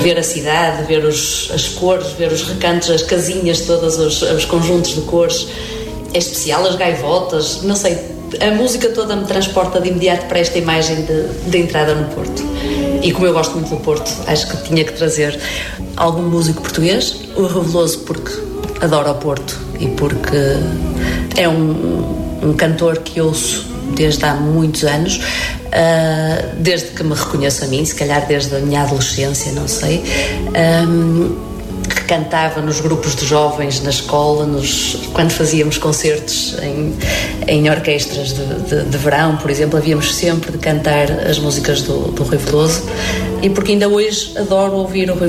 ver a cidade, ver as cores, ver os recantos, as casinhas, todos os conjuntos de cores. É especial, as gaivotas, não sei, a música toda me transporta de imediato para esta imagem de entrada no Porto. E como eu gosto muito do Porto, acho que tinha que trazer algum músico português, o Rui Veloso, porque adoro o Porto e porque é um cantor que ouço desde há muitos anos, desde que me reconheço a mim, se calhar desde a minha adolescência, não sei, que cantava nos grupos de jovens na escola, quando fazíamos concertos em orquestras de verão, por exemplo, havíamos sempre de cantar as músicas do Rui Veloso, e porque ainda hoje adoro ouvir o Rui